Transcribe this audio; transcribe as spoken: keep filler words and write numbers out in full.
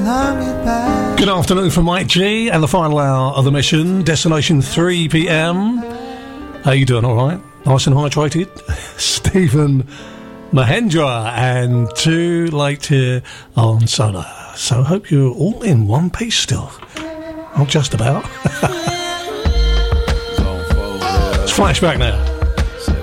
Good afternoon from Mike G and the final hour of the mission, destination three p.m. How you doing? All right? Nice and hydrated? Stephen Mahendra and Too Late Here on Solar. So I hope you're all in one piece still. Not just about. Let's flashback now.